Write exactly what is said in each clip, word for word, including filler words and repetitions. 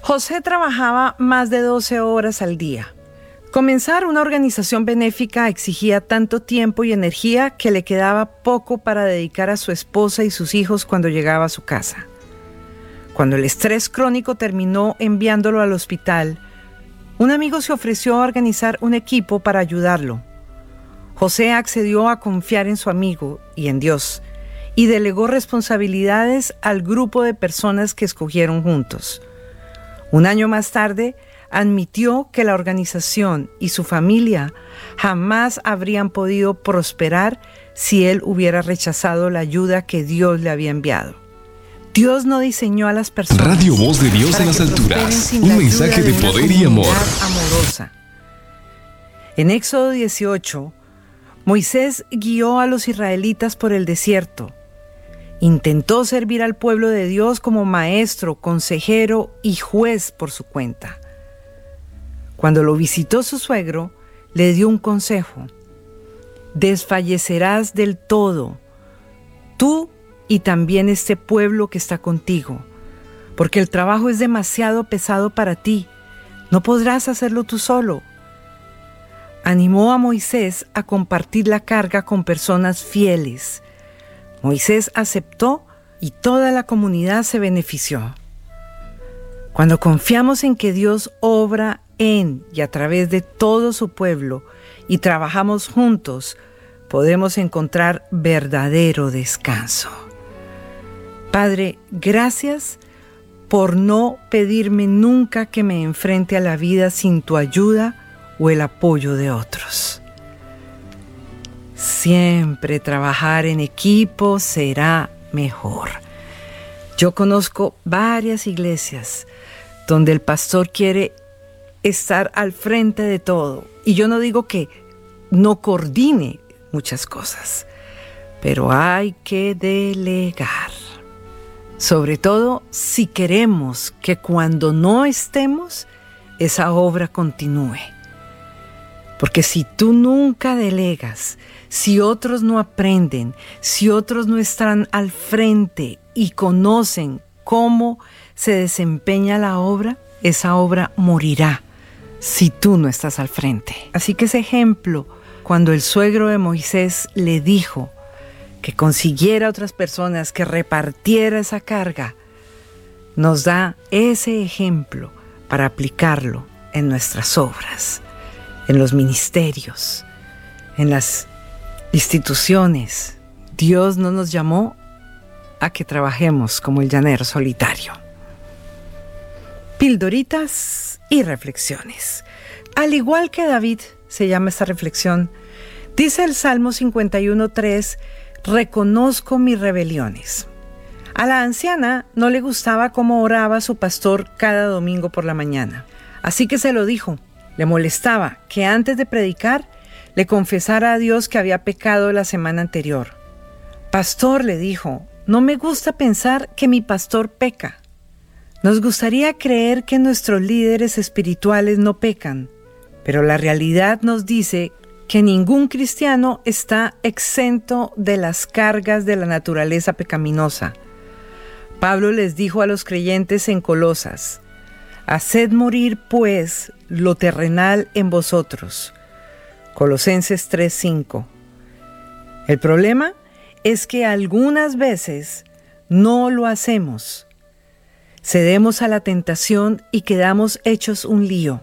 José trabajaba más de doce horas al día. Comenzar una organización benéfica exigía tanto tiempo y energía que le quedaba poco para dedicar a su esposa y sus hijos cuando llegaba a su casa. Cuando el estrés crónico terminó enviándolo al hospital, un amigo se ofreció a organizar un equipo para ayudarlo. José accedió a confiar en su amigo y en Dios y delegó responsabilidades al grupo de personas que escogieron juntos. Un año más tarde, admitió que la organización y su familia jamás habrían podido prosperar si él hubiera rechazado la ayuda que Dios le había enviado. Dios no diseñó a las personas. Radio Voz de Dios en las alturas. Un mensaje de poder y amor. Amorosa. En Éxodo dieciocho, Moisés guió a los israelitas por el desierto. Intentó servir al pueblo de Dios como maestro, consejero y juez por su cuenta. Cuando lo visitó su suegro, le dio un consejo: desfallecerás del todo, tú y también este pueblo que está contigo, porque el trabajo es demasiado pesado para ti, no podrás hacerlo tú solo. Animó a Moisés a compartir la carga con personas fieles. Moisés aceptó y toda la comunidad se benefició. Cuando confiamos en que Dios obra en y a través de todo su pueblo y trabajamos juntos, podemos encontrar verdadero descanso. Padre, gracias por no pedirme nunca que me enfrente a la vida sin tu ayuda o el apoyo de otros. Siempre trabajar en equipo será mejor. Yo conozco varias iglesias donde el pastor quiere estar al frente de todo. Y yo no digo que no coordine muchas cosas, pero hay que delegar. Sobre todo si queremos que cuando no estemos, esa obra continúe. Porque si tú nunca delegas, si otros no aprenden, si otros no están al frente y conocen cómo se desempeña la obra, esa obra morirá si tú no estás al frente. Así que ese ejemplo, cuando el suegro de Moisés le dijo que consiguiera a otras personas, que repartiera esa carga, nos da ese ejemplo para aplicarlo en nuestras obras, en los ministerios, en las instituciones. Dios no nos llamó a que trabajemos como el llanero solitario. Pildoritas y reflexiones. Al igual que David, se llama esta reflexión, dice el Salmo cincuenta y uno tres, reconozco mis rebeliones. A la anciana no le gustaba cómo oraba su pastor cada domingo por la mañana. Así que se lo dijo. Le molestaba que antes de predicar le confesara a Dios que había pecado la semana anterior. Pastor, le dijo, no me gusta pensar que mi pastor peca. Nos gustaría creer que nuestros líderes espirituales no pecan, pero la realidad nos dice que ningún cristiano está exento de las cargas de la naturaleza pecaminosa. Pablo les dijo a los creyentes en Colosas, haced morir, pues, lo terrenal en vosotros. Colosenses tres cinco. El problema es que algunas veces no lo hacemos. Cedemos a la tentación y quedamos hechos un lío.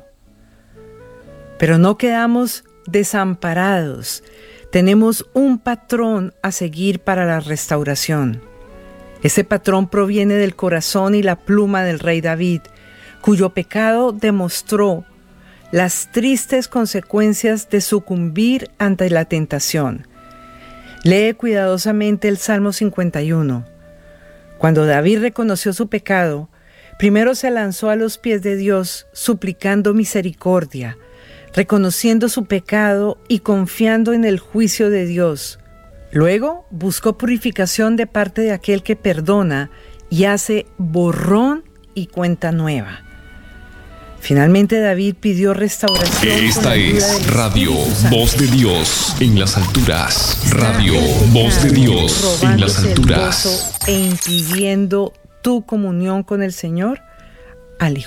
Pero no quedamos desamparados. Tenemos un patrón a seguir para la restauración. Ese patrón proviene del corazón y la pluma del rey David, cuyo pecado demostró las tristes consecuencias de sucumbir ante la tentación. Lee cuidadosamente el Salmo cincuenta y uno. Cuando David reconoció su pecado, primero se lanzó a los pies de Dios, suplicando misericordia, reconociendo su pecado y confiando en el juicio de Dios. Luego buscó purificación de parte de aquel que perdona y hace borrón y cuenta nueva. Finalmente David pidió restauración. Esta es Radio Voz de Dios en las alturas. Radio Voz de Dios en las alturas. E impidiendo tu comunión con el Señor al